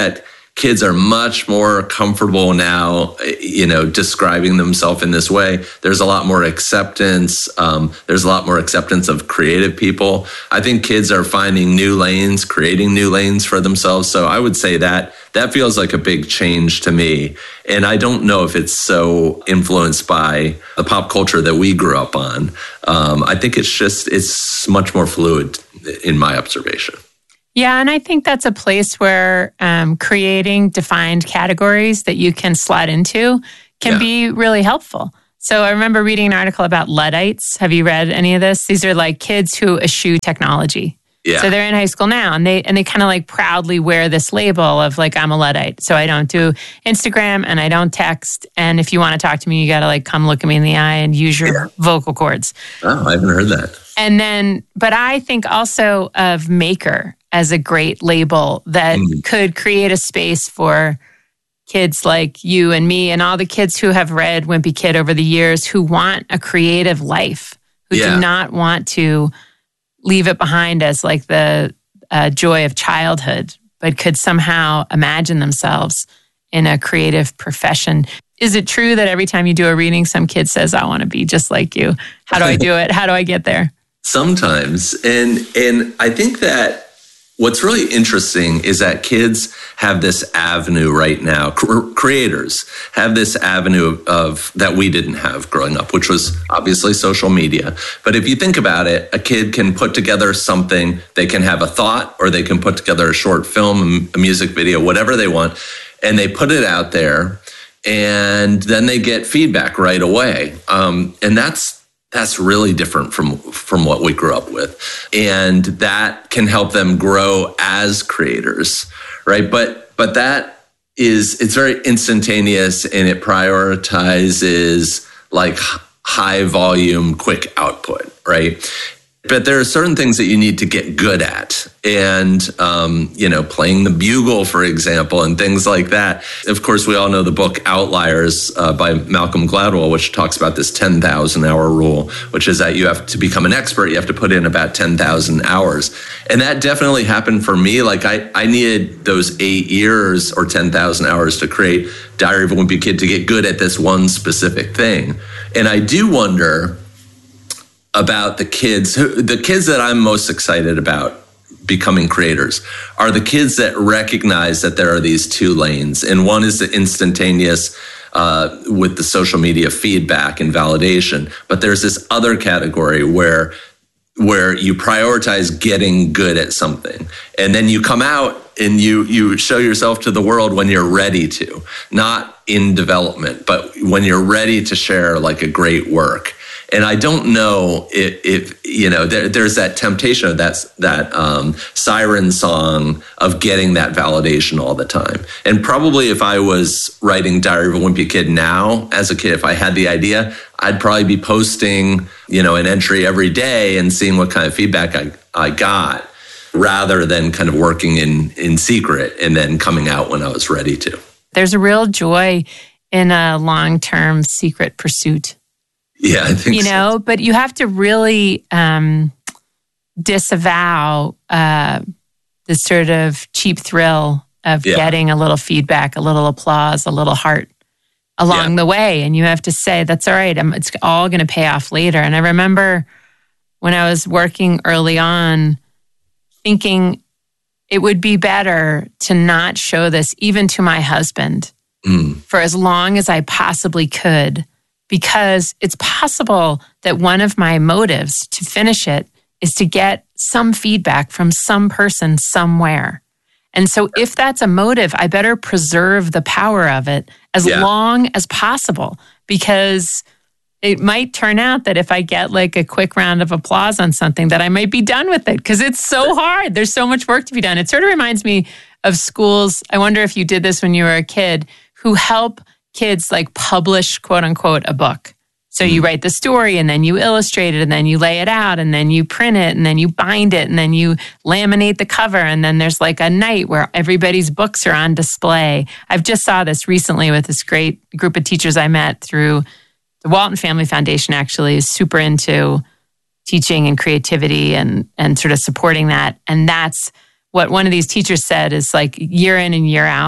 kids are much more comfortable now, you know, describing themselves in this way. There's a lot more acceptance. Um, there's a lot more acceptance of creative people. I think kids are finding new lanes, creating new lanes for themselves. So I would say that that feels like a big change to me. And I don't know if it's so influenced by the pop culture that we grew up on. Um, I think it's just, it's much more fluid in my observation. Yeah, and I think that's a place where um, creating defined categories that you can slot into can yeah. be really helpful. So I remember reading an article about Luddites. Have you read any of this? These are like kids who eschew technology. Yeah. So they're in high school now, and they and they kind of like proudly wear this label of like, I'm a Luddite. So I don't do Instagram and I don't text. And if you want to talk to me, you got to like come look at me in the eye and use your yeah. vocal cords. Oh, I haven't heard that. And then, but I think also of Maker as a great label that mm. could create a space for kids like you and me and all the kids who have read Wimpy Kid over the years who want a creative life, who yeah. do not want to leave it behind as like the uh, joy of childhood, but could somehow imagine themselves in a creative profession. Is it true that every time you do a reading, some kid says, I want to be just like you? How do I do it? How do I get there? Sometimes. And and I think that what's really interesting is that kids have this avenue right now. Cre- creators have this avenue of, of that we didn't have growing up, which was obviously social media. But if you think about it, a kid can put together something. They can have a thought, or they can put together a short film, a music video, whatever they want, and they put it out there, and then they get feedback right away. Um, and that's That's really different from from what we grew up with. And that can help them grow as creators, right? But but that is, it's very instantaneous, and it prioritizes like high volume, quick output, right? But there are certain things that you need to get good at. And, um, you know, playing the bugle, for example, and things like that. Of course, we all know the book Outliers uh, by Malcolm Gladwell, which talks about this ten thousand hour rule, which is that you have to become an expert. You have to put in about ten thousand hours. And that definitely happened for me. Like I, I needed those eight years or ten thousand hours to create Diary of a Wimpy Kid to get good at this one specific thing. And I do wonder about the kids, the kids that I'm most excited about becoming creators are the kids that recognize that there are these two lanes. And one is the instantaneous uh, with the social media feedback and validation. But there's this other category where where you prioritize getting good at something. And then you come out and you you show yourself to the world when you're ready to, not in development, but when you're ready to share like a great work. And I don't know if, if you know, there, there's that temptation of that, that um, siren song of getting that validation all the time. And probably if I was writing Diary of a Wimpy Kid now, as a kid, if I had the idea, I'd probably be posting, you know, an entry every day and seeing what kind of feedback I, I got, rather than kind of working in, in secret and then coming out when I was ready to. There's a real joy in a long-term secret pursuit. Yeah, I think you know, so. But you have to really um, disavow uh, the sort of cheap thrill of yeah. getting a little feedback, a little applause, a little heart along yeah. the way. And you have to say, that's all right. I'm, it's all going to pay off later. And I remember when I was working early on thinking it would be better to not show this even to my husband mm. for as long as I possibly could. Because it's possible that one of my motives to finish it is to get some feedback from some person somewhere. And so if that's a motive, I better preserve the power of it as yeah. long as possible, because it might turn out that if I get like a quick round of applause on something, that I might be done with it because it's so hard. There's so much work to be done. It sort of reminds me of schools. I wonder if you did this when you were a kid, who help kids like publish, quote unquote, a book. So you write the story and then you illustrate it and then you lay it out and then you print it and then you bind it and then you laminate the cover. And then there's like a night where everybody's books are on display. I've just saw this recently with this great group of teachers I met through the Walton Family Foundation, actually is super into teaching and creativity and, and sort of supporting that. And that's what one of these teachers said is like year in and year out,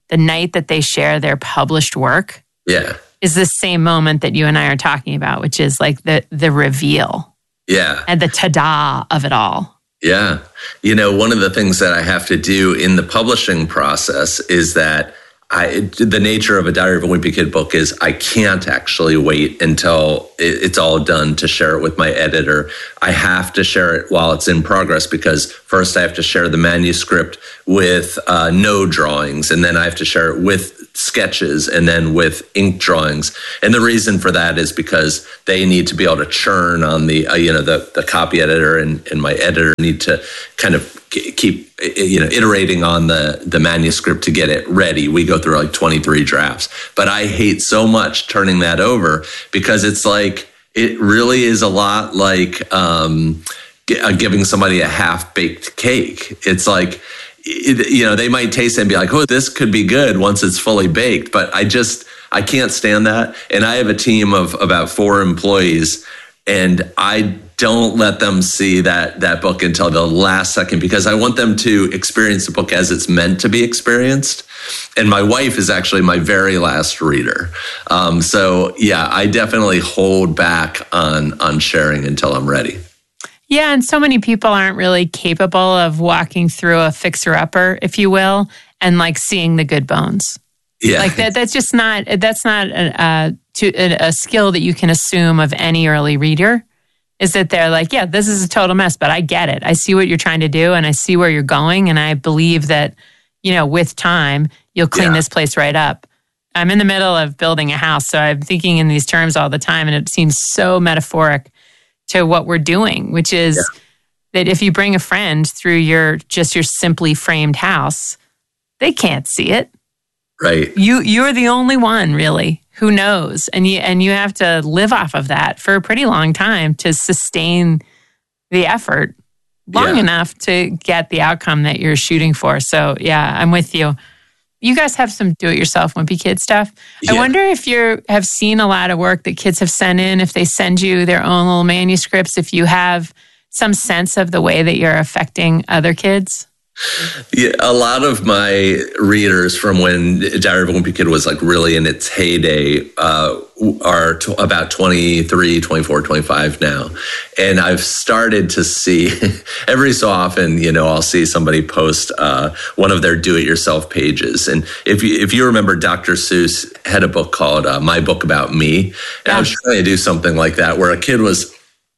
the night that they share their published work Yeah. is the same moment that you and I are talking about, which is like the the reveal Yeah. and the ta-da of it all. Yeah. You know, one of the things that I have to do in the publishing process is that I, the nature of a Diary of a Wimpy Kid book is I can't actually wait until it, it's all done to share it with my editor. I have to share it while it's in progress because first I have to share the manuscript with uh, no drawings, and then I have to share it with sketches and then with ink drawings. And the reason for that is because they need to be able to churn on the, uh, you know, the, the copy editor and, and my editor need to kind of keep, you know, iterating on the, the manuscript to get it ready. We go through like twenty-three drafts, but I hate so much turning that over because it's like, it really is a lot like um, giving somebody a half-baked cake. It's like, it, you know, they might taste it and be like, oh, this could be good once it's fully baked. But I just, I can't stand that. And I have a team of about four employees, and I don't let them see that that book until the last second because I want them to experience the book as it's meant to be experienced. And my wife is actually my very last reader. Um, so yeah, I definitely hold back on on sharing until I'm ready. Yeah, and so many people aren't really capable of walking through a fixer-upper, if you will, and like seeing the good bones. Yeah, like that. That's just not. That's not a, a, to, a, a skill that you can assume of any early reader. Is that they're like, yeah, this is a total mess, but I get it. I see what you're trying to do, and I see where you're going, and I believe that, you know, with time, you'll clean Yeah. this place right up. I'm in the middle of building a house, so I'm thinking in these terms all the time, and it seems so metaphoric to what we're doing, which is Yeah. that if you bring a friend through your just your simply framed house, they can't see it. Right. You you're the only one really who knows, and you and you have to live off of that for a pretty long time to sustain the effort long Yeah. enough to get the outcome that you're shooting for. So yeah, I'm with you. You guys have some do-it-yourself Wimpy Kid stuff. I Yeah. wonder if you have seen a lot of work that kids have sent in, if they send you their own little manuscripts, if you have some sense of the way that you're affecting other kids. Yeah, a lot of my readers from when Diary of a Wimpy Kid was like really in its heyday uh, are t- about twenty-three, twenty-four, twenty-five now. And I've started to see every so often, you know, I'll see somebody post uh, one of their do-it-yourself pages. And if you, if you remember, Doctor Seuss had a book called uh, My Book About Me. And I was trying to do something like that where a kid was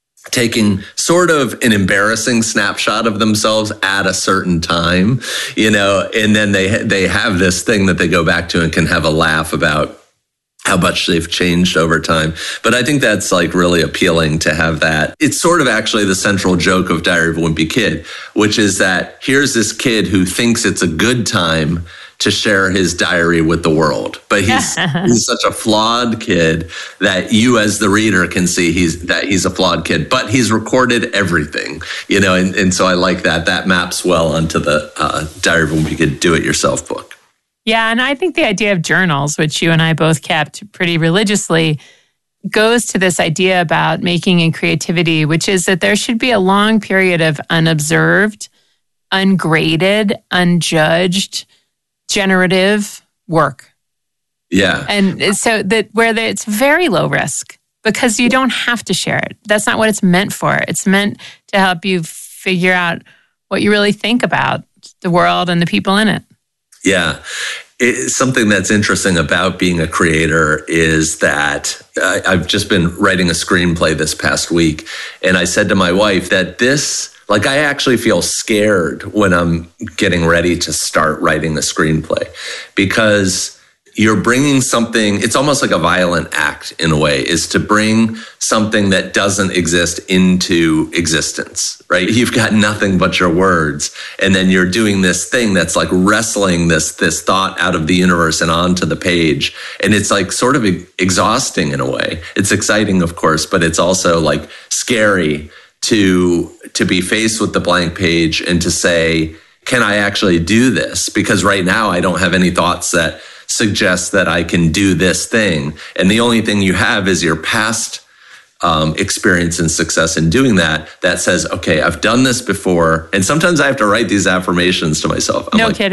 taking sort of an embarrassing snapshot of themselves at a certain time, you know, and then they they have this thing that they go back to and can have a laugh about how much they've changed over time. But I think that's like really appealing to have that. It's sort of actually the central joke of Diary of a Wimpy Kid, which is that here's this kid who thinks it's a good time to share his diary with the world. But he's he's such a flawed kid that you as the reader can see he's that he's a flawed kid, but he's recorded everything, you know, and, and so I like that. That maps well onto the uh, Diary of a Wimpy Kid do-it-yourself book. Yeah, and I think the idea of journals, which you and I both kept pretty religiously, goes to this idea about making and creativity, which is that there should be a long period of unobserved, ungraded, unjudged, generative work. Yeah. And so that where the, it's very low risk because you don't have to share it. That's not what it's meant for. It's meant to help you figure out what you really think about the world and the people in it. Yeah. It, something that's interesting about being a creator is that I, I've just been writing a screenplay this past week, and I said to my wife that this, like, I actually feel scared when I'm getting ready to start writing a screenplay because you're bringing something, it's almost like a violent act in a way, is to bring something that doesn't exist into existence, right? You've got nothing but your words. And then you're doing this thing that's like wrestling this, this thought out of the universe and onto the page. And it's like sort of exhausting in a way. It's exciting, of course, but it's also like scary to, to be faced with the blank page and to say, can I actually do this? Because right now I don't have any thoughts that suggest that I can do this thing. And the only thing you have is your past um, experience and success in doing that, that says, okay, I've done this before. And sometimes I have to write these affirmations to myself. I'm no like, kidding.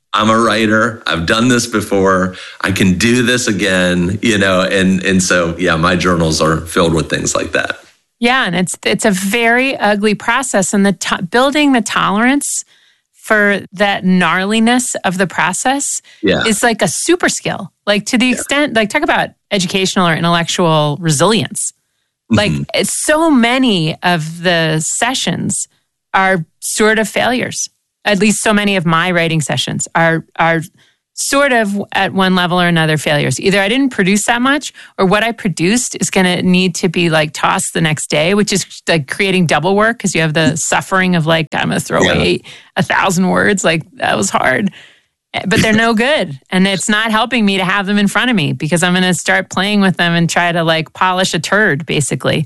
I'm a writer. I've done this before. I can do this again, you know, and, and so, yeah, my journals are filled with things like that. Yeah, and it's it's a very ugly process, and the to- building the tolerance for that gnarliness of the process yeah. is like a super skill. Like to the yeah. extent, like talk about educational or intellectual resilience. Mm-hmm. Like it's so many of the sessions are sort of failures. At least so many of my writing sessions are are sort of at one level or another failures. Either I didn't produce that much, or what I produced is going to need to be like tossed the next day, which is like creating double work because you have the suffering of like, I'm going to throw yeah. away a thousand words. Like that was hard, but they're no good. And it's not helping me to have them in front of me because I'm going to start playing with them and try to like polish a turd basically.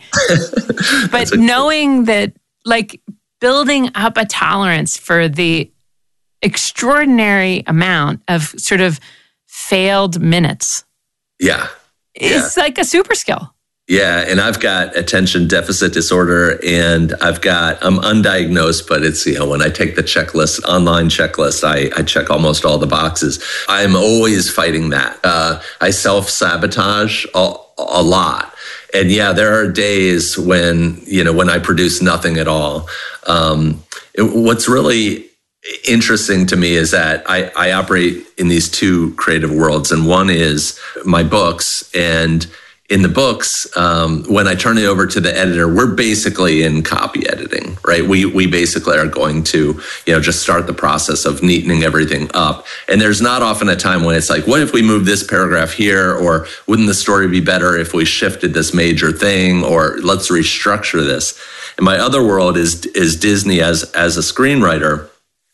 But knowing that like building up a tolerance for the extraordinary amount of sort of failed minutes. Yeah. It's yeah. like a super skill. Yeah. And I've got attention deficit disorder and I've got, I'm undiagnosed, but it's, you know, when I take the checklist, online checklist, I, I check almost all the boxes. I'm always fighting that. Uh, I self-sabotage a, a lot. And yeah, there are days when, you know, when I produce nothing at all. Um, it, what's really interesting to me is that I, I operate in these two creative worlds, and one is my books. And in the books, um, when I turn it over to the editor, we're basically in copy editing, right? We we basically are going to, you know, just start the process of neatening everything up. And there's not often a time when it's like, what if we move this paragraph here? Or wouldn't the story be better if we shifted this major thing? Or let's restructure this. And my other world is is Disney as as a screenwriter.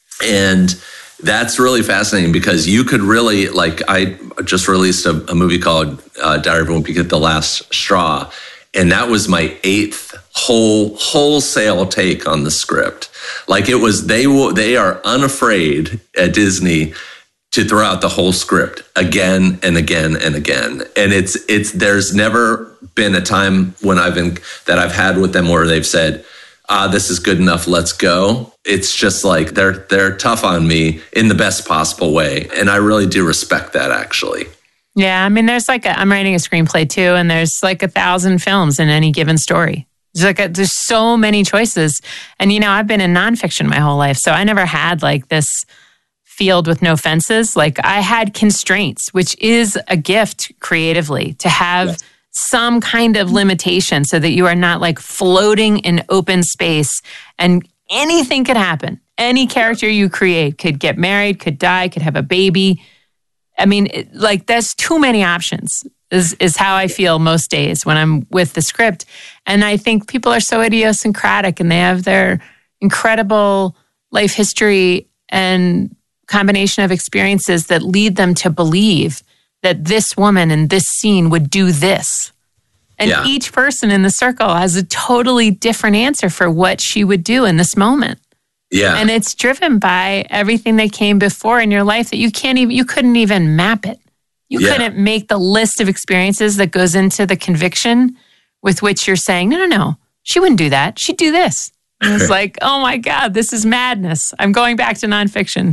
And that's really fascinating because you could really, like, I just released a, a movie called uh, Diary of a Wimpy Kid, The Last Straw. And that was my eighth whole wholesale take on the script. Like it was, they will, they are unafraid at Disney to throw out the whole script again and again and again. And it's, it's, there's never been a time when I've been, that I've had with them where they've said, ah, this is good enough, let's go. It's just like they're they're tough on me in the best possible way. And I really do respect that, actually. Yeah, I mean, there's like, a, I'm writing a screenplay too, and there's like a thousand films in any given story. There's like, a, there's so many choices. And, you know, I've been in nonfiction my whole life, so I never had like this field with no fences. Like I had constraints, which is a gift creatively to have yes. some kind of limitation so that you are not like floating in open space and anything could happen. Any character you create could get married, could die, could have a baby. I mean, it, like there's too many options is, is how I feel most days when I'm with the script. And I think people are so idiosyncratic and they have their incredible life history and combination of experiences that lead them to believe that this woman in this scene would do this. And yeah. each person in the circle has a totally different answer for what she would do in this moment. Yeah. And it's driven by everything that came before in your life that you can't even, you couldn't even map it. You yeah. couldn't make the list of experiences that goes into the conviction with which you're saying, no, no, no, she wouldn't do that. She'd do this. And it's like, oh my God, this is madness. I'm going back to nonfiction.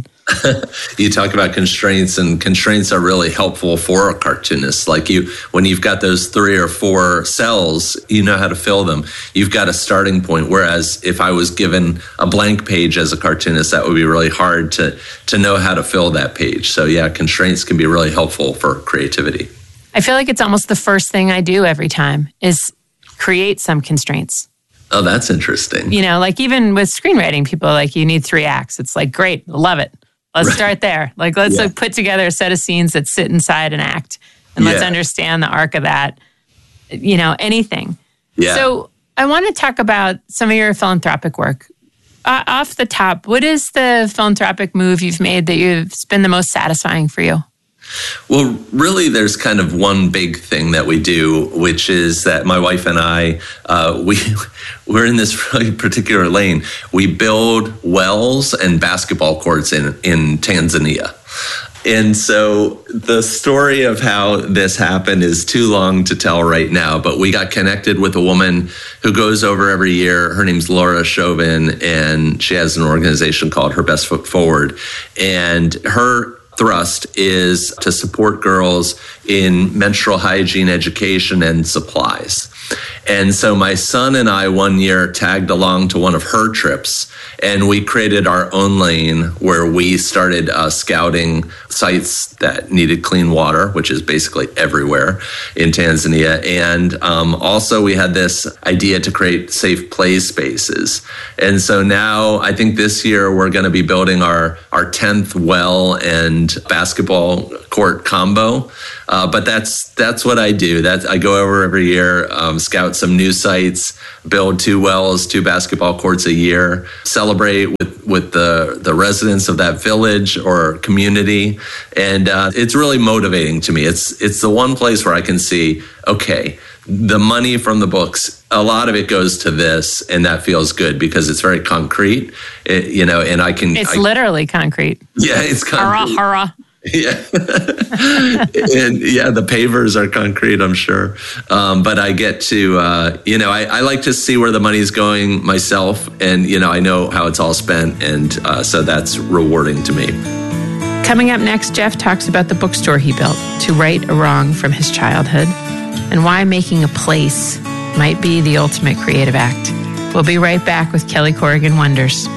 You talk about constraints, and constraints are really helpful for a cartoonist. Like you, when you've got those three or four cells, you know how to fill them. You've got a starting point. Whereas if I was given a blank page as a cartoonist, that would be really hard to, to know how to fill that page. So yeah, constraints can be really helpful for creativity. I feel like it's almost the first thing I do every time is create some constraints. Oh, that's interesting. You know, like even with screenwriting, people are like, you need three acts. It's like, great, love it. Let's right. start there. Like, let's yeah. like, put together a set of scenes that sit inside an act, and yeah. let's understand the arc of that, you know, anything. Yeah. So I want to talk about some of your philanthropic work. Uh, off the top, what is the philanthropic move you've made that you've been the most satisfying for you? Well, really, there's kind of one big thing that we do, which is that my wife and I, uh, we, we're in this really particular lane. We build wells and basketball courts in, in Tanzania. And so the story of how this happened is too long to tell right now, but we got connected with a woman who goes over every year. Her name's Laura Chauvin, and she has an organization called Her Best Foot Forward. And her thrust is to support girls in menstrual hygiene education and supplies. And so my son and I one year tagged along to one of her trips, and we created our own lane where we started uh, scouting sites that needed clean water, which is basically everywhere in Tanzania. And um, also we had this idea to create safe play spaces. And so now I think this year we're going to be building our, our tenth well and basketball court combo. Uh, but that's that's what I do. That's, I go over every year, um, scout some new sites, build two wells, two basketball courts a year, celebrate with, with the, the residents of that village or community. And uh, it's really motivating to me. It's it's the one place where I can see, okay, the money from the books, a lot of it goes to this, and that feels good because it's very concrete, it, you know, and I can... It's I, literally concrete. Yeah, it's concrete. Hurrah, hurrah. Yeah. And yeah, the pavers are concrete, I'm sure. Um, but I get to, uh, you know, I, I like to see where the money's going myself. And, you know, I know how it's all spent. And uh, so that's rewarding to me. Coming up next, Jeff talks about the bookstore he built to right a wrong from his childhood and why making a place might be the ultimate creative act. We'll be right back with Kelly Corrigan Wonders.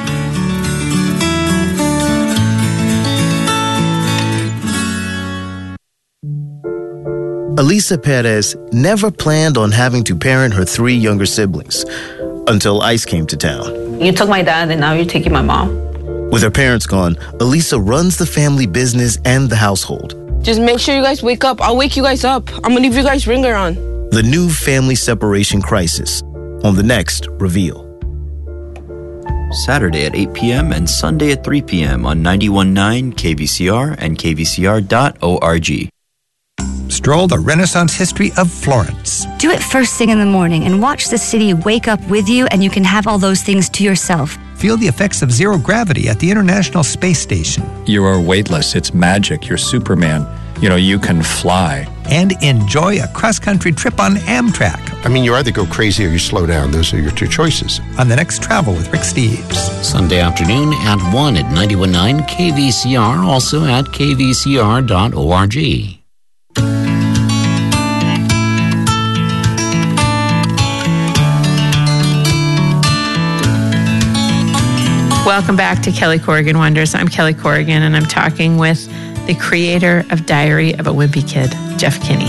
Elisa Perez never planned on having to parent her three younger siblings until ICE came to town. You took my dad and now you're taking my mom. With her parents gone, Elisa runs the family business and the household. Just make sure you guys wake up. I'll wake you guys up. I'm gonna leave you guys ringer on. The new family separation crisis on the next Reveal. Saturday at eight p.m. and Sunday at three p.m. on ninety-one point nine K V C R and K V C R dot org. Stroll the Renaissance history of Florence. Do it first thing in the morning and watch the city wake up with you, and you can have all those things to yourself. Feel the effects of zero gravity at the International Space Station. You are weightless. It's magic. You're Superman. You know, you can fly. And enjoy a cross-country trip on Amtrak. I mean, you either go crazy or you slow down. Those are your two choices. On the next Travel with Rick Steves. Sunday afternoon at one at ninety-one point nine K V C R, also at K V C R dot org. Welcome back to Kelly Corrigan Wonders. I'm Kelly Corrigan, and I'm talking with the creator of Diary of a Wimpy Kid, Jeff Kinney.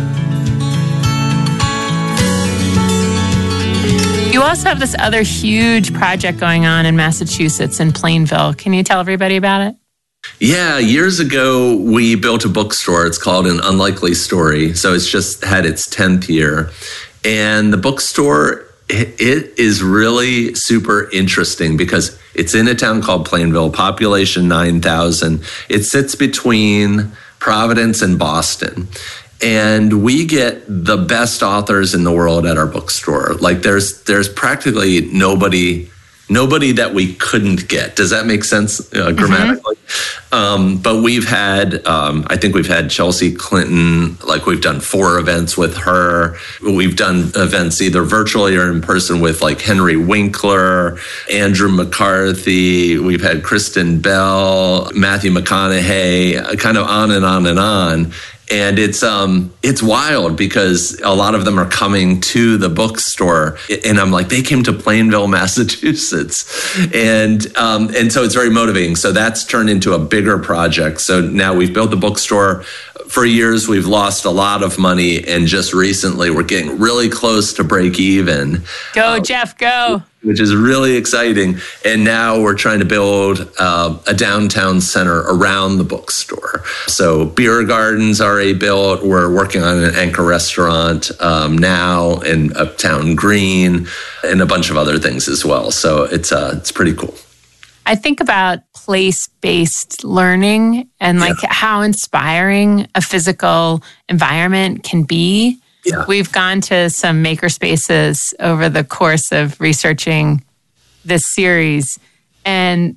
You also have this other huge project going on in Massachusetts, in Plainville. Can you tell everybody about it? Yeah, years ago, we built a bookstore. It's called An Unlikely Story. So it's just had its tenth year. And the bookstore, it, it is really super interesting because it's in a town called Plainville, population nine thousand. It sits between Providence and Boston. And we get the best authors in the world at our bookstore. Like there's there's practically nobody nobody that we couldn't get. Does that make sense uh, grammatically? Mm-hmm. Um, but we've had, um, I think we've had Chelsea Clinton, like we've done four events with her. We've done events either virtually or in person with like Henry Winkler, Andrew McCarthy. We've had Kristen Bell, Matthew McConaughey, kind of on and on and on. And it's um it's wild because a lot of them are coming to the bookstore, and I'm like, they came to Plainville, Massachusetts, and um and so it's very motivating. So that's turned into a bigger project. So now we've built the bookstore. For years, we've lost a lot of money, and just recently, we're getting really close to break even. Go, uh, Jeff, go. Which is really exciting. And now we're trying to build uh, a downtown center around the bookstore. So beer gardens are already built. We're working on an anchor restaurant um, now in Uptown Green and a bunch of other things as well. So it's uh, it's pretty cool. I think about place-based learning and like yeah. how inspiring a physical environment can be. Yeah. We've gone to some maker spaces over the course of researching this series, and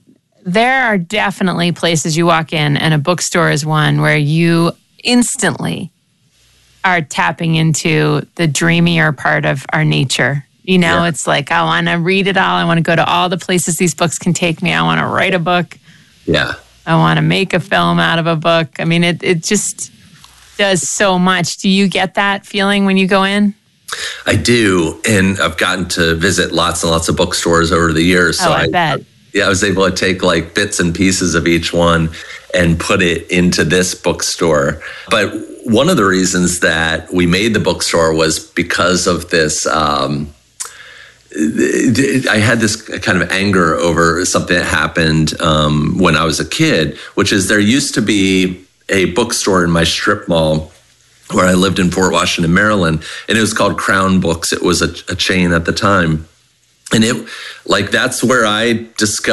there are definitely places you walk in, and a bookstore is one where you instantly are tapping into the dreamier part of our nature. You know, yeah. It's like, I want to read it all. I want to go to all the places these books can take me. I want to write a book. Yeah. I want to make a film out of a book. I mean, it, it just does so much. Do you get that feeling when you go in? I do. And I've gotten to visit lots and lots of bookstores over the years. So oh, I, I bet. Yeah, I was able to take like bits and pieces of each one and put it into this bookstore. But one of the reasons that we made the bookstore was because of this. Um, I had this kind of anger over something that happened um, when I was a kid, which is there used to be a bookstore in my strip mall where I lived in Fort Washington, Maryland, and it was called Crown Books. It was a, a chain at the time. And it, like, that's where I discovered